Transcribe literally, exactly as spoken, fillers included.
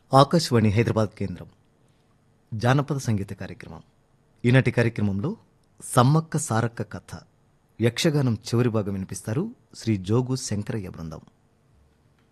ఆకాశవాణి హైదరాబాద్ కేంద్రం జానపద సంగీత కార్యక్రమం. ఈనాటి కార్యక్రమంలో సమ్మక్క సారక్క కథ యక్షగానం చివరి భాగం వినిపిస్తారు శ్రీ జోగు శంకరయ్య బృందం.